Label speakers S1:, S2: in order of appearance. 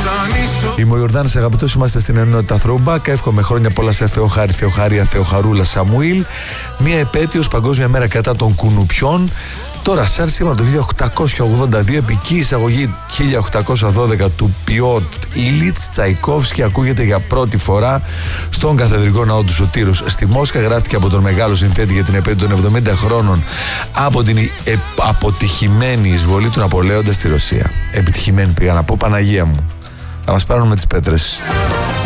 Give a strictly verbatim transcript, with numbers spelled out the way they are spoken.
S1: Είμαι ο Ιορδάνης, αγαπητός, είμαστε στην ενότητα Throwback. Εύχομαι χρόνια πολλά σε Θεοχάρη, Θεοχάρια, Θεοχαρούλα, Σαμουήλ. Μία επέτειος, Παγκόσμια Μέρα κατά των κουνουπιών. Τώρα, σαν σήμερα το χίλια οκτακόσια ογδόντα δύο, επική εισαγωγή χίλια οκτακόσια δώδεκα του Πιότ Ήλιτς Τσαϊκόφσκι ακούγεται για πρώτη φορά στον Καθεδρικό Ναό του Σωτήρους στη Μόσχα. Γράφτηκε από τον μεγάλο συνθέτη για την επέτειο των εβδομήντα χρόνων από την ε, αποτυχημένη εισβολή του Ναπολέοντα στη Ρωσία. Επιτυχημένη πήγα να πω, Παναγία μου. Θα μας πάρουν με τις πέτρες.